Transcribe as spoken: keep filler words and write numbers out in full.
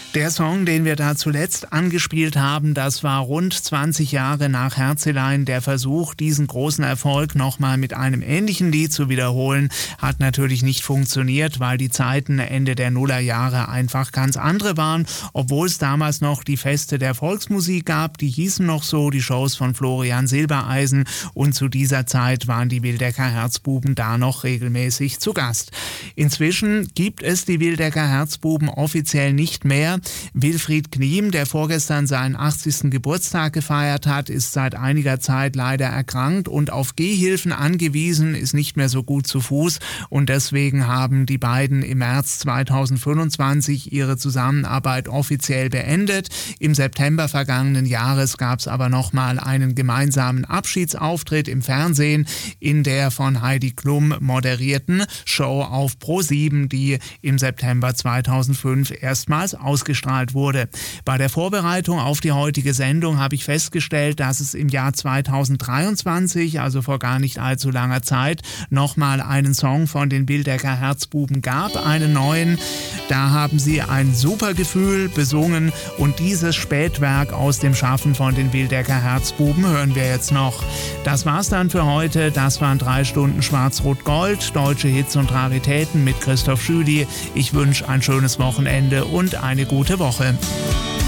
Der Song, den wir da zuletzt angespielt haben, das war rund zwanzig Jahre nach Herzelein der Versuch, diesen großen Erfolg nochmal mit einem ähnlichen Lied zu wiederholen. Hat natürlich nicht funktioniert, weil die Zeiten Ende der Nullerjahre einfach ganz andere waren, obwohl es damals noch die Feste der Volksmusik gab, die hießen noch so, die Shows von Florian Silbereisen, und zu dieser Zeit waren die Wildecker Herzbuben da noch regelmäßig zu Gast. Inzwischen gibt es die Wildecker Herzbuben offiziell nicht mehr. Wilfried Kniehm, der vorgestern seinen achtzigsten Geburtstag gefeiert hat, ist seit einiger Zeit leider erkrankt und auf Gehhilfen angewiesen, ist nicht mehr so gut zu Fuß, und deswegen haben die beiden im März zweitausendfünfundzwanzig ihre Zusammenarbeit offiziell beendet. Im September vergangenen Jahres gab es aber nochmal einen gemeinsamen Abschiedsauftritt im Fernsehen in der von Heidi Klum moderierten Show auf ProSieben, die im September zweitausendfünf erstmals ausgestrahlt wurde. Bei der Vorbereitung auf die heutige Sendung habe ich festgestellt, dass es im Jahr zweitausenddreiundzwanzig, also vor gar nicht allzu langer Zeit, nochmal einen Song von den Wildecker Herzbuben gab, einen neuen. Da haben sie ein super Gefühl besungen, und dieses Spätwerk aus dem Schaffen von den Wildecker Herzbuben hören wir jetzt noch. Das war's dann für heute. Das waren drei Stunden Schwarz-Rot-Gold, deutsche Hits und Raritäten mit Christoph Schüli. Ich wünsche ein schönes Wochenende und eine gute Woche.